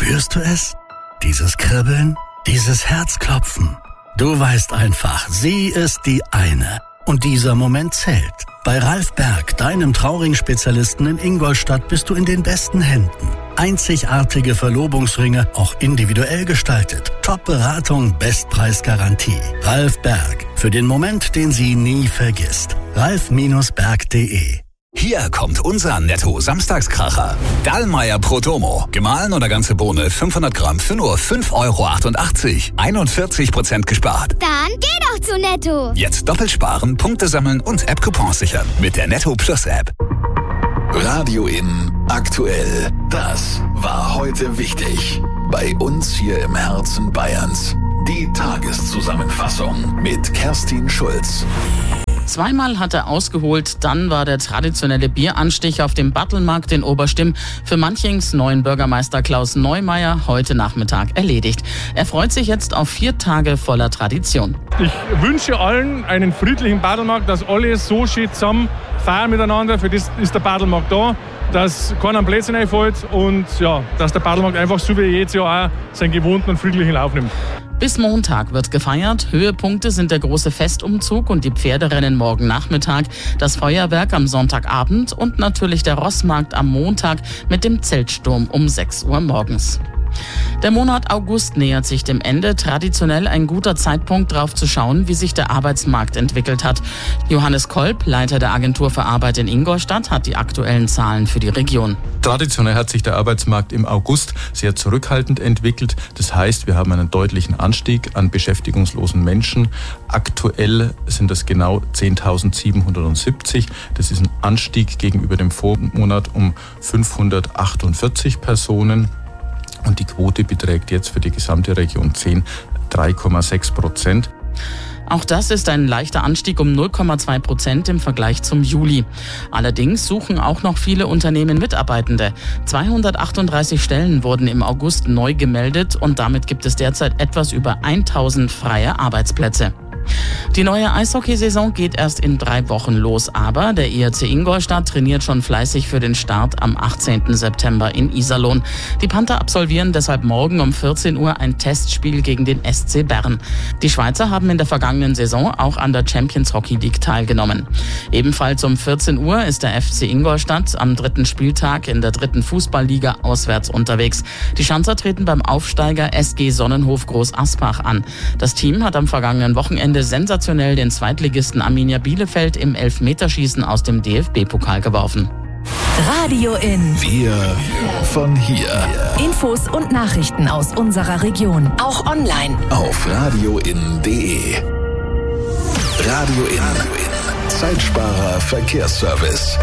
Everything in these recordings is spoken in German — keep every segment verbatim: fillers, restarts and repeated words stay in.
Spürst du es? Dieses Kribbeln? Dieses Herzklopfen? Du weißt einfach, sie ist die eine. Und dieser Moment zählt. Bei Ralf Berg, deinem Trauring-Spezialisten in Ingolstadt, bist du in den besten Händen. Einzigartige Verlobungsringe, auch individuell gestaltet. Top-Beratung, Bestpreisgarantie. Ralf Berg, für den Moment, den sie nie vergisst. ralf Berg punkt de. Hier kommt unser Netto-Samstagskracher. Dallmayr Protomo. Gemahlen oder ganze Bohne fünfhundert Gramm für nur fünf Euro achtundachtzig. einundvierzig Prozent gespart. Dann geh doch zu Netto. Jetzt doppelt sparen, Punkte sammeln und App-Coupons sichern. Mit der Netto Plus App. Radio In aktuell. Das war heute wichtig. Bei uns hier im Herzen Bayerns. Die Tageszusammenfassung mit Kerstin Schulz. Zweimal hat er ausgeholt, dann war der traditionelle Bieranstich auf dem Battelmarkt in Oberstimm für Manchings neuen Bürgermeister Klaus Neumeier heute Nachmittag erledigt. Er freut sich jetzt auf vier Tage voller Tradition. Ich wünsche allen einen friedlichen Battelmarkt, dass alle so schön zusammen feiern miteinander. Für das ist der Battelmarkt da, dass keiner am Plätzchen einfällt und ja, dass der Battelmarkt einfach so wie jedes Jahr auch seinen gewohnten und friedlichen Lauf nimmt. Bis Montag wird gefeiert. Höhepunkte sind der große Festumzug und die Pferderennen morgen Nachmittag, das Feuerwerk am Sonntagabend und natürlich der Rossmarkt am Montag mit dem Zeltsturm um sechs Uhr morgens. Der Monat August nähert sich dem Ende. Traditionell ein guter Zeitpunkt, darauf zu schauen, wie sich der Arbeitsmarkt entwickelt hat. Johannes Kolb, Leiter der Agentur für Arbeit in Ingolstadt, hat die aktuellen Zahlen für die Region. Traditionell hat sich der Arbeitsmarkt im August sehr zurückhaltend entwickelt. Das heißt, wir haben einen deutlichen Anstieg an beschäftigungslosen Menschen. Aktuell sind das genau zehntausendsiebenhundertsiebzig. Das ist ein Anstieg gegenüber dem Vormonat um fünfhundertachtundvierzig Personen. Und die Quote beträgt jetzt für die gesamte Region zehn, drei Komma sechs Prozent. Auch das ist ein leichter Anstieg um null Komma zwei Prozent im Vergleich zum Juli. Allerdings suchen auch noch viele Unternehmen Mitarbeitende. zweihundertachtunddreißig Stellen wurden im August neu gemeldet und damit gibt es derzeit etwas über tausend freie Arbeitsplätze. Die neue Eishockeysaison geht erst in drei Wochen los, aber der I H C Ingolstadt trainiert schon fleißig für den Start am achtzehnten September in Iserlohn. Die Panther absolvieren deshalb morgen um vierzehn Uhr ein Testspiel gegen den S C Bern. Die Schweizer haben in der vergangenen Saison auch an der Champions Hockey League teilgenommen. Ebenfalls um vierzehn Uhr ist der F C Ingolstadt am dritten Spieltag in der dritten Fußballliga auswärts unterwegs. Die Schanzer treten beim Aufsteiger S G Sonnenhof Groß Asbach an. Das Team hat am vergangenen Wochenende sensationell den Zweitligisten Arminia Bielefeld im Elfmeterschießen aus dem D F B-Pokal geworfen. Radio In. Wir von hier. Infos und Nachrichten aus unserer Region. Auch online. Auf radioin punkt de. Radio In. Zeitsparer Verkehrsservice.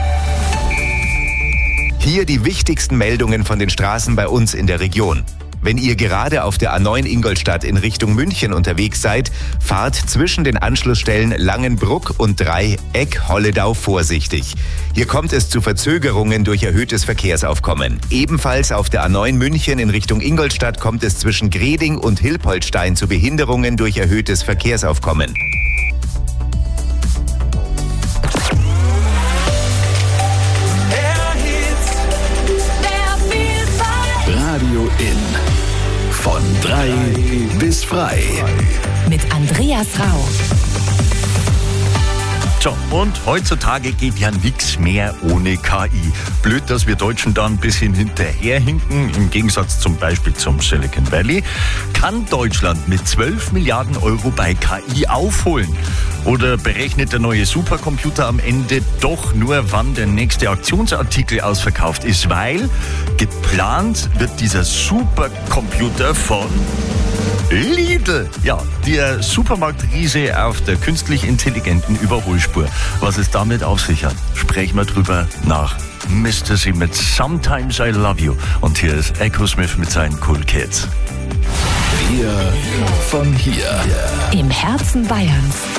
Hier die wichtigsten Meldungen von den Straßen bei uns in der Region. Wenn ihr gerade auf der A neun Ingolstadt in Richtung München unterwegs seid, fahrt zwischen den Anschlussstellen Langenbruck und Dreieck-Holledau vorsichtig. Hier kommt es zu Verzögerungen durch erhöhtes Verkehrsaufkommen. Ebenfalls auf der A neun München in Richtung Ingolstadt kommt es zwischen Greding und Hilpoltstein zu Behinderungen durch erhöhtes Verkehrsaufkommen. Radio In. Von drei bis frei. Mit Andreas Rau. So, und heutzutage geht ja nichts mehr ohne K I. Blöd, dass wir Deutschen da ein bisschen hinterherhinken, im Gegensatz zum Beispiel zum Silicon Valley. Kann Deutschland mit zwölf Milliarden Euro bei K I aufholen? Oder berechnet der neue Supercomputer am Ende doch nur, wann der nächste Aktionsartikel ausverkauft ist? Weil geplant wird dieser Supercomputer von Lidl. Ja, der Supermarktriese auf der künstlich intelligenten Überholspur. Was es damit auf sich hat, sprechen wir drüber nach Mister C mit Sometimes I Love You. Und hier ist Echo Smith mit seinen Cool Kids. Wir von hier. Im Herzen Bayerns.